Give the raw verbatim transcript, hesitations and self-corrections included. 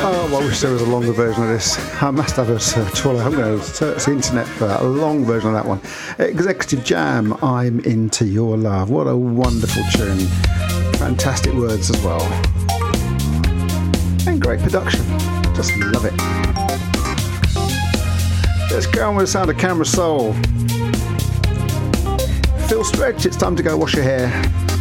Oh, I wish there was a longer version of this. I must have a search. Well, I'm going to search the internet for a long version of that one. Executive Jam, I'm Into Your Love. What a wonderful tune. Fantastic words as well. And great production. Just love it. Let's go on with the sound of Camera Soul. Phil Stretch, it's time to go wash your hair.